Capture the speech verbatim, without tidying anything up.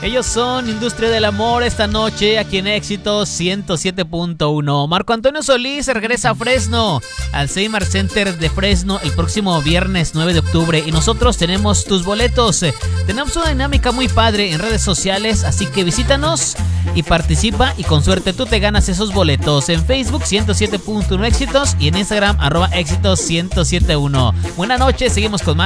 Ellos son Industria del Amor esta noche aquí en Éxitos ciento siete punto uno. Marco Antonio Solís regresa a Fresno, al Seymour Center de Fresno el próximo viernes nueve de octubre y nosotros tenemos tus boletos. Tenemos una dinámica muy padre en redes sociales, así que visítanos y participa y con suerte tú te ganas esos boletos. En Facebook ciento siete punto uno Éxitos y en Instagram arroba Éxitos ciento siete punto uno. Buenas noches, seguimos con más.